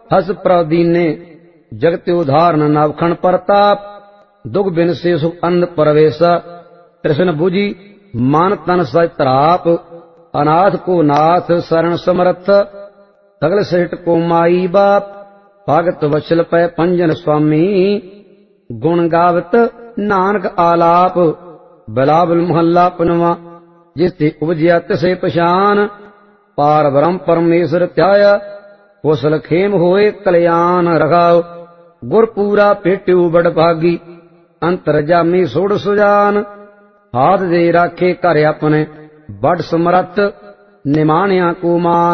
हस प्रदीने जगत उदाहरण नवखण प्रताप दुख बिन से सुख अन्न परवेश कृष्ण बुझी मान तन सज तराप अनाथ को नाथ शरण समर्थ सगल सृष्ट को माई बाप भगत वचल पै पंजन स्वामी गुण गावत नानक आलाप बिलावल मोहल्ला पनवा जिससे उपजया तिसे पछान पार ब्रह्म परमेश्वर त्याया कुशल खेम होए कल्याण रखाओ गुर पूरा पेट्यू बड़ भागी अंतर जामी सोड़ सुजान हाथ दे राखे घर अपने बड़ समरथ निमाणिया को मान।